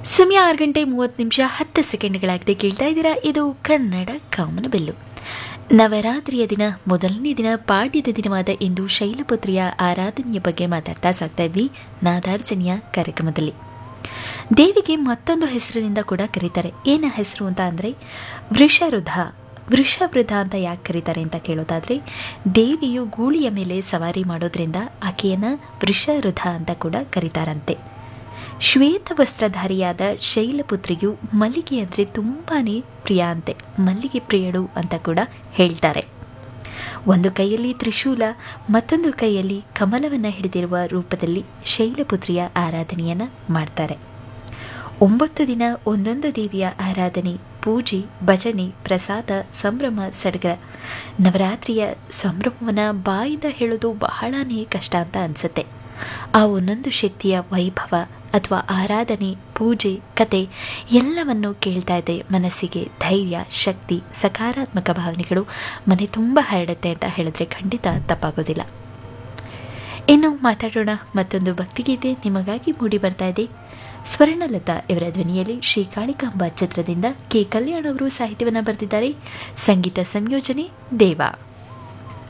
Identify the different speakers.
Speaker 1: ಸಮಯ 6:30 ಕೇಳ್ತಾ ಇದ್ದೀರಾ. ಇದು ಕನ್ನಡ ಕಾಮನಬಿಲ್ಲು. ನವರಾತ್ರಿಯ ದಿನ ಮೊದಲನೇ ದಿನ ಪಾಡ್ಯದ ದಿನವಾದ ಇಂದು ಶೈಲಪುತ್ರಿಯ ಆರಾಧನೆಯ ಬಗ್ಗೆ ಮಾತಾಡ್ತಾ ಸಾಕ್ತಾ ಇದ್ವಿ ನಾದಾರ್ಚನೆಯ ಕಾರ್ಯಕ್ರಮದಲ್ಲಿ. ದೇವಿಗೆ ಮತ್ತೊಂದು ಹೆಸರಿನಿಂದ ಕೂಡ ಕರೀತಾರೆ. ಏನ ಹೆಸರು ಅಂತ ಅಂದರೆ ವೃಷವೃಧ ಅಂತ ಯಾಕೆ ಕರೀತಾರೆ ಅಂತ ಕೇಳೋದಾದರೆ, ದೇವಿಯು ಗೂಳಿಯ ಮೇಲೆ ಸವಾರಿ ಮಾಡೋದ್ರಿಂದ ಆಕೆಯನ್ನು ವೃಷವೃಧ ಅಂತ ಕೂಡ ಕರೀತಾರಂತೆ. ಶ್ವೇತ ವಸ್ತ್ರಧಾರಿಯಾದ ಶೈಲಪುತ್ರಿಯು ಮಲ್ಲಿಗೆ ಅಂದರೆ ತುಂಬಾ ಪ್ರಿಯ ಅಂತೆ. ಮಲ್ಲಿಗೆ ಪ್ರಿಯಳು ಅಂತ ಕೂಡ ಹೇಳ್ತಾರೆ. ಒಂದು ಕೈಯಲ್ಲಿ ತ್ರಿಶೂಲ, ಮತ್ತೊಂದು ಕೈಯಲ್ಲಿ ಕಮಲವನ್ನು ಹಿಡಿದಿರುವ ರೂಪದಲ್ಲಿ ಶೈಲಪುತ್ರಿಯ ಆರಾಧನೆಯನ್ನು ಮಾಡ್ತಾರೆ. 9 ದಿನ ಒಂದೊಂದು ದೇವಿಯ ಆರಾಧನೆ, ಪೂಜೆ, ಭಜನೆ, ಪ್ರಸಾದ, ಸಂಭ್ರಮ, ಸಡಗರ. ನವರಾತ್ರಿಯ ಸಂಭ್ರಮವನ್ನು ಬಾಯಿಂದ ಹೇಳೋದು ಬಹಳನೇ ಕಷ್ಟ ಅಂತ ಅನಿಸುತ್ತೆ. ಆ ಒಂದೊಂದು ಶಕ್ತಿಯ ವೈಭವ ಅಥವಾ ಆರಾಧನೆ, ಪೂಜೆ, ಕತೆ ಎಲ್ಲವನ್ನು ಕೇಳ್ತಾ ಇದೆ ಮನಸ್ಸಿಗೆ ಧೈರ್ಯ, ಶಕ್ತಿ, ಸಕಾರಾತ್ಮಕ ಭಾವನೆಗಳು ಮನೆ ತುಂಬ ಹರಡುತ್ತೆ ಅಂತ ಹೇಳಿದ್ರೆ ಖಂಡಿತ ತಪ್ಪಾಗೋದಿಲ್ಲ. ಇನ್ನು ಮಾತಾಡೋಣ. ಮತ್ತೊಂದು ಭಕ್ತಿಗೀತೆ ನಿಮಗಾಗಿ ಮೂಡಿ ಬರ್ತಾ ಇದೆ. ಸ್ವರ್ಣಲತಾ ಇವರ ಧ್ವನಿಯಲ್ಲಿ ಶ್ರೀ ಕಾಳಿಕಾಂಬ ಚಿತ್ರದಿಂದ ಕೆ ಕಲ್ಯಾಣ್ ಅವರು ಸಾಹಿತ್ಯವನ್ನು ಬರೆದಿದ್ದಾರೆ. ಸಂಗೀತ ಸಂಯೋಜನೆ ದೇವ.